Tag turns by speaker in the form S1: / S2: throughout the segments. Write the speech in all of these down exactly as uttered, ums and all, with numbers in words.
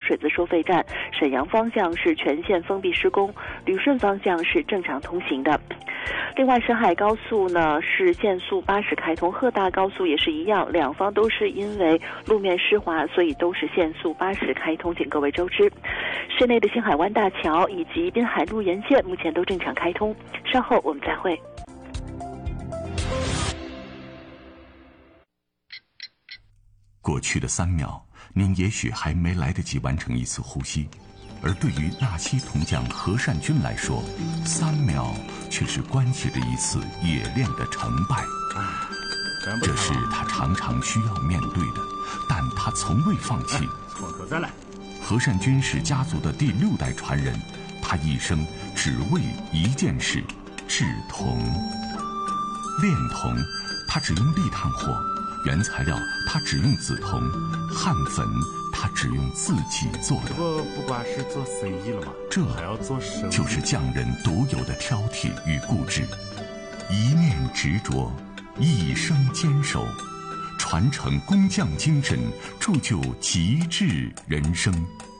S1: 水子收费站，沈阳方向是全线封闭施工，旅顺方向是正常通行的。另外，沈海高速呢是限速八十开通，鹤大高速也是一样，两方都是因为路面湿滑，所以都是限速八十开通，请各位周知。市内的星海湾大桥以及滨海路沿线目前都正常开通。稍后我们再会。
S2: 过去的三秒，您也许还没来得及完成一次呼吸，而对于纳西铜匠何善军来说，三秒却是关系着一次冶炼的成败。这是他常常需要面对的，但他从未放弃。
S3: 再来。
S2: 何善军是家族的第六代传人，他一生只为一件事：制铜。炼铜，他只用立炭火；原材料，他只用紫铜；焊粉，他只用自己做的。
S3: 这不管是做生意了吗？
S2: 这
S3: 还要做生意，
S2: 就是匠人独有的挑剔与固执，一念执着，一生坚守，传承工匠精神，铸就极致人生。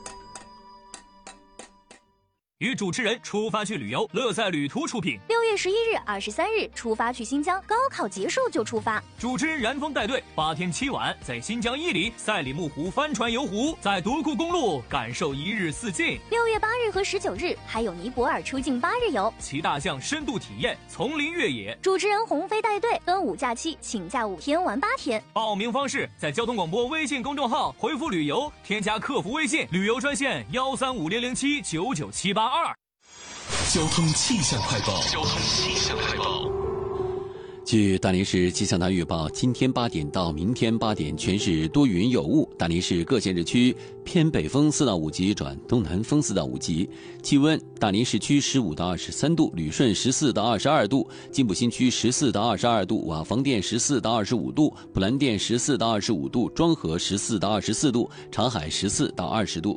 S4: 与主持人出发去旅游，乐在旅途出品。
S5: 六月十一日、二十三日出发去新疆，高考结束就出发。
S4: 主持人然峰带队，八天七晚在新疆伊犁、赛里木湖帆船游湖，在独库公路感受一日四境。
S5: 六月八日和十九日还有尼泊尔出境八日游，
S4: 骑大象深度体验丛林越野。
S5: 主持人鸿飞带队，端午假期请假五天玩八天。
S4: 报名方式在交通广播微信公众号回复旅游，添加客服微信旅游专线幺三五零零七九九七八。二
S6: 交通气象快报。交通气象快报。
S7: 据大连市气象台预报，今天八点到明天八点，全市多云有雾。大连市各县市区偏北风四到五级转东南风四到五级。气温：大连市区十五到二十三度，旅顺十四到二十二度，金浦新区十四到二十二度，瓦房店十四到二十五度，普兰店十四到二十五度，庄河十四到二十四度，长海十四到二十度。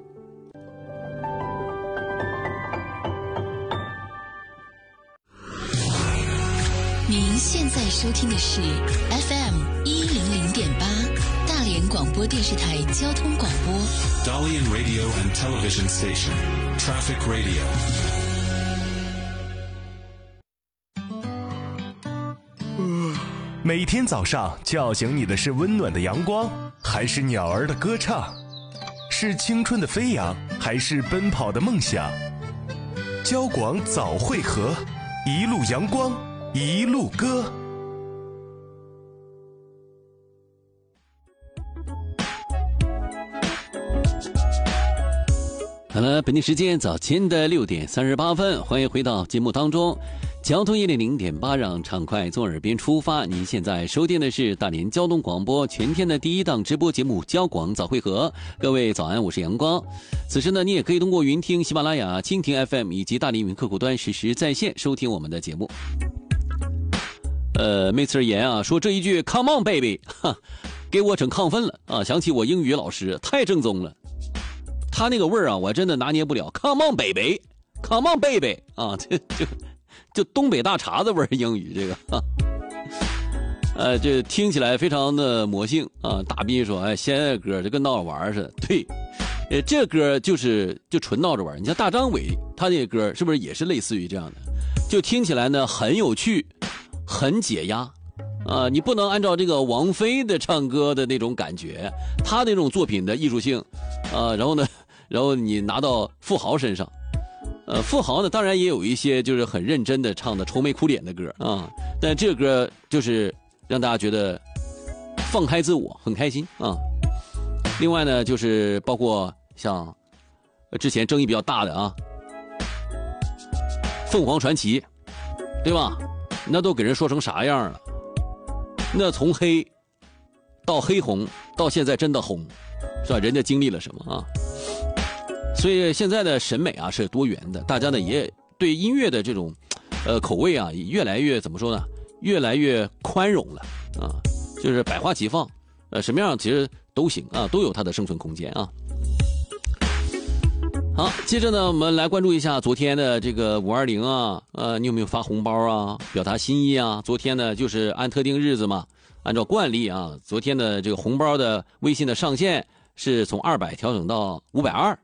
S8: 您现在收听的是 F M 一零零点八，大连广播电视台交通广播。
S6: Dalian Radio and Television Station, Traffic Radio。
S9: 每天早上叫醒你的是温暖的阳光，还是鸟儿的歌唱？是青春的飞扬，还是奔跑的梦想？交广早会合，一路阳光。一路歌。
S7: 好了，本地时间早间的六点三十八分，欢迎回到节目当中。交通一零零点八，让畅快从耳边出发。您现在收听的是大连交通广播全天的第一档直播节目《交广早会合》。各位早安，我是阳光。此时呢，你也可以通过云听、喜马拉雅、蜻蜓 F M 以及大连云客户端实时在线收听我们的节目。呃，妹词言啊，说这一句 "Come on, baby"， 哈，给我整亢奋了啊！想起我英语老师太正宗了，他那个味儿啊，我真的拿捏不了。Come on, baby, Come on, baby 啊，这就就东北大碴子味儿英语这个，哈，呃，这听起来非常的魔性啊。大斌说，哎，现在歌就跟闹着玩似的，对，呃，这歌就是就纯闹着玩。你像大张伟他那个歌是不是也是类似于这样的？就听起来呢很有趣。很解压啊！你不能按照这个王菲的唱歌的那种感觉，她那种作品的艺术性啊，然后呢，然后你拿到富豪身上，呃，富豪呢当然也有一些就是很认真的唱的愁眉苦脸的歌啊，但这个歌就是让大家觉得放开自我，很开心啊。另外呢，就是包括像之前争议比较大的啊，凤凰传奇，对吧？那都给人说成啥样了？那从黑到黑红，到现在真的红，是吧？人家经历了什么啊？所以现在的审美啊是多元的，大家呢也对音乐的这种呃口味啊越来越怎么说呢？越来越宽容了啊，就是百花齐放，呃，什么样其实都行啊，都有它的生存空间啊。好，接着呢，我们来关注一下昨天的这个五二零啊，呃，你有没有发红包啊，表达心意啊？昨天呢，就是按特定日子嘛，按照惯例啊，昨天的这个红包的微信的上限是从二百调整到五百二